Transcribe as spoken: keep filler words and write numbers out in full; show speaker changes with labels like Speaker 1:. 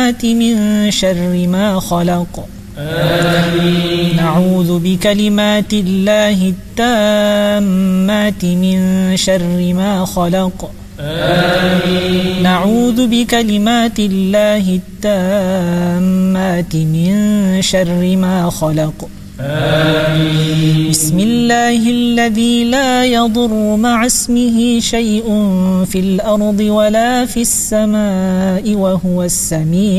Speaker 1: بكلمات من شر ما خلق آمين. نعوذ بكلمات الله التامات من شر ما خلق آمين. نعوذ بكلمات الله التامات من شر ما خلق آمين. بسم الله الذي لا يضر مع اسمه شيء في الأرض ولا في السماء وهو السميع